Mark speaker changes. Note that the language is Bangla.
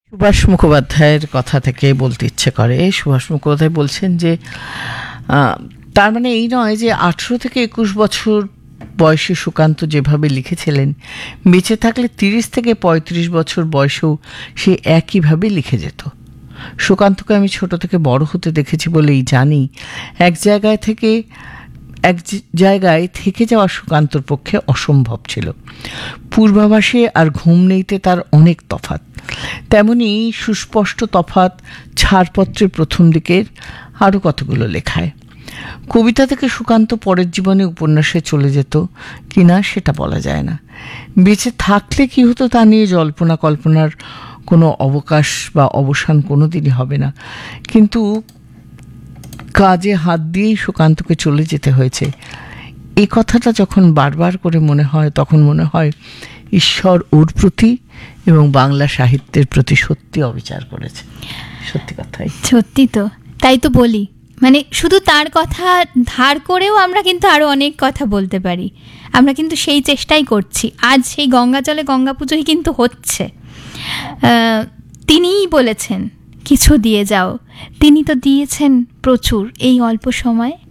Speaker 1: সুভাষ মুখোপাধ্যায়ের কথা থেকে বলতে ইচ্ছে করে। সুভাষ মুখোপাধ্যায় বলছেন যে তার মানে এই নয় যে 18 থেকে 21 বছর বয়সে সুকান্ত যেভাবে লিখেছিলেন, বেঁচে থাকলে 30 থেকে 35 বছর বয়সেও সে একইভাবে লিখে যেত। সুকান্তকে আমি ছোট থেকে বড় হতে দেখেছি বলেই জানি এক জায়গায় থেকে যাওয়া সুকান্তর পক্ষে অসম্ভব ছিল। পূর্বাভাসে আর ঘুম নেইতে তার অনেক তফাৎ। তেমনি সুস্পষ্ট তফাৎ ছাড়পত্রের প্রথম দিকের আরও কতগুলো লেখায়। কবিতা থেকে সুকান্ত পরের জীবনে উপন্যাসে চলে যেত কিনা সেটা বলা যায় না। বেঁচে থাকলে কি হতো তা নিয়ে জল্পনা কল্পনার কোনো অবকাশ বা অবসান কোনো দিনই হবে না। কিন্তু কাজে হাত দিয়েই সুকান্তকে চলে যেতে হয়েছে, এই কথাটা যখন বারবার করে মনে হয়, তখন মনে হয় ঈশ্বর ওর প্রতি এবং বাংলা সাহিত্যের প্রতি সত্যি অবিচার করেছে। সত্যি কথাই,
Speaker 2: সত্যি তো, তাই তো বলি। মানে শুধু তার কথা ধার করেও আমরা কিন্তু আরও অনেক কথা বলতে পারি। আমরা কিন্তু সেই চেষ্টাই করছি। আজ সেই গঙ্গা জলে গঙ্গা পুজোই কিন্তু হচ্ছে। তিনিই বলেছেন কিছু দিয়ে যাও, তিনি তো দিয়েছেন প্রচুর এই অল্প সময়ে।